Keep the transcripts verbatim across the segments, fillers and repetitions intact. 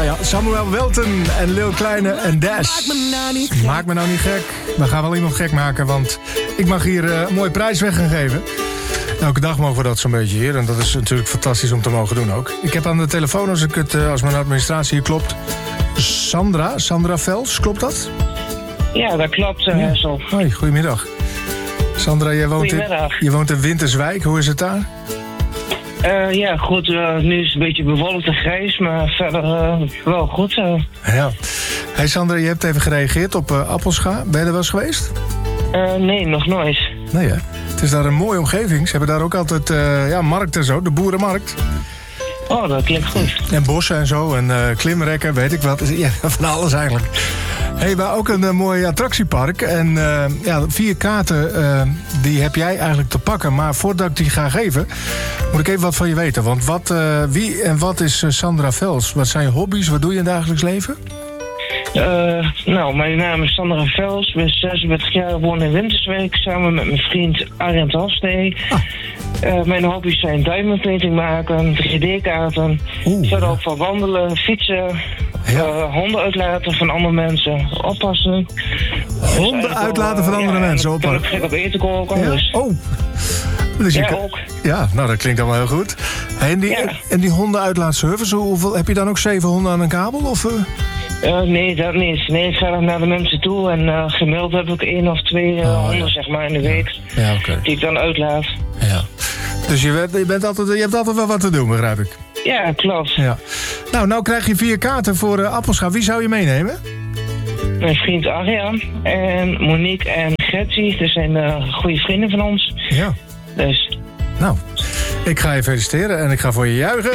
Ja, ja. Samuel Welton en Lil Kleine en Dash. Maak me nou niet gek. Maak me nou niet gek. We gaan wel iemand gek maken, want ik mag hier uh, een mooie prijs weg gaan geven. Elke dag mogen we dat zo'n beetje hier. En dat is natuurlijk fantastisch om te mogen doen ook. Ik heb aan de telefoon, als, ik het, uh, als mijn administratie hier klopt... Sandra, Sandra Vels, klopt dat? Ja, dat klopt, uh, ja. zo. Hoi, goedemiddag. Sandra, jij woont, in, je woont in Winterswijk. Hoe is het daar? Uh, ja, goed. Uh, nu is het een beetje bewolkt en grijs, maar verder uh, wel goed. Uh. Ja. Hey Sandra, je hebt even gereageerd op uh, Appelscha. Ben je er wel eens geweest? Uh, nee, nog nooit. Nee, hè? Het is daar een mooie omgeving. Ze hebben daar ook altijd uh, ja, markt en zo, de boerenmarkt. Oh, dat klinkt goed. En bossen en zo, en uh, klimrekken, weet ik wat. Ja, van alles eigenlijk. Hey, maar ook een uh, mooi attractiepark. En uh, ja, vier kaarten, uh, die heb jij eigenlijk te pakken. Maar voordat ik die ga geven, moet ik even wat van je weten. Want wat, uh, wie en wat is uh, Sandra Vels? Wat zijn je hobby's? Wat doe je in het dagelijks leven? Uh, nou, mijn naam is Sandra Vels. Ik ben zesenveertig jaar, woon in Winterswijk. Samen met mijn vriend Arend Hofstee. Ah. Uh, mijn hobby's zijn diamond painting maken, drie D-kaarten. Oeh, verder ja. ook van wandelen, fietsen. Ja. Uh, honden uitlaten van andere mensen, oppassen. Honden dus uitlaten van andere ja, mensen, oppassen? Ik ben op eten koken. Ja? Dus. Oh. Dus ja, kan... ook. Ja, nou dat klinkt allemaal heel goed. Hey, en, die, ja. en die honden uitlaatservice, hoeveel, heb je dan ook zeven honden aan een kabel? Of, uh? Uh, nee, dat niet. Nee, ik ga dan naar de mensen toe en uh, gemiddeld heb ik één of twee uh, oh, honden ja. zeg maar in de week. Ja, ja okay. Die ik dan uitlaat. Ja. Dus je, bent, je, bent altijd, je hebt altijd wel wat te doen, begrijp ik. Ja, klopt. Ja. Nou, nou krijg je vier kaarten voor uh, Appelscha. Wie zou je meenemen? Mijn vriend Arjan en Monique en Gertie. Dat zijn uh, goede vrienden van ons. Ja. Dus. Nou, ik ga je feliciteren en ik ga voor je juichen.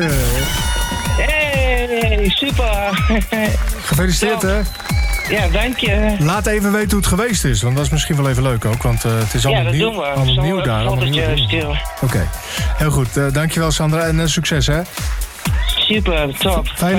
Hey, super. Gefeliciteerd, hè? Ja, dank je. Laat even weten hoe het geweest is, want dat is misschien wel even leuk ook. Want uh, het is allemaal ja, dat nieuw, doen we. allemaal Zo nieuw daar. Allemaal nieuw. Oké, okay. heel goed. Uh, dankjewel Sandra en uh, succes, hè? Super, top. Fijne